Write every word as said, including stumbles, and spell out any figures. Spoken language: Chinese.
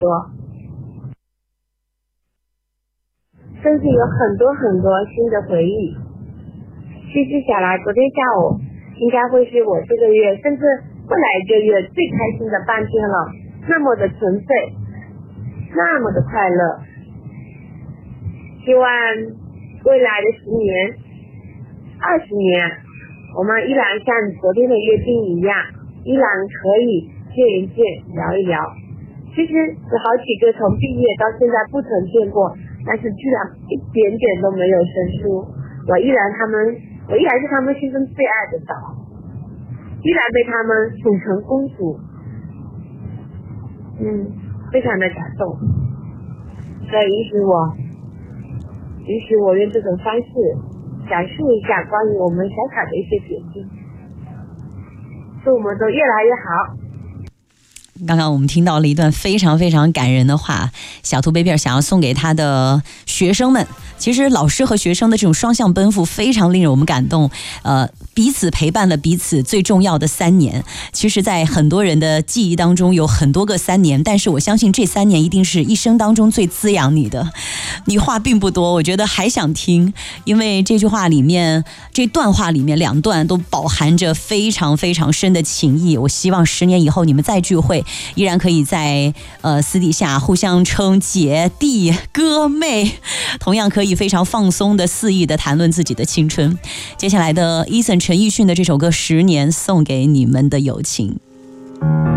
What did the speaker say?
多，甚至有很多很多新的回忆。其实想来，昨天下午应该会是我这个月甚至未来一个月最开心的半天了，那么的纯粹，那么的快乐。希望未来的十年、二十年，我们依然像昨天的约定一样，依然可以见一见，聊一聊。其实有好几个从毕业到现在不曾见过，但是居然一点点都没有生疏。我依然他们，我依然是他们心中最爱的岛，依然被他们宠成公主。嗯，非常的感动。所以允许我，允许我用这种方式讲述一下关于我们小小的一些点滴。祝我们都越来越好。 刚刚我们听到了一段非常非常感人的话，小兔贝贝想要送给他的学生们。其实老师和学生的这种双向奔赴非常令人我们感动，呃，彼此陪伴了彼此最重要的三年。其实在很多人的记忆当中有很多个三年，但是我相信这三年一定是一生当中最滋养你的。你话并不多，我觉得还想听，因为这句话里面，这段话里面两段都饱含着非常非常深的情谊。我希望十年以后你们再聚会，依然可以在呃私底下互相称姐弟哥妹，同样可以非常放松的肆意的谈论自己的青春。接下来的 Eason 陈奕迅的这首歌《十年》送给你们的友情。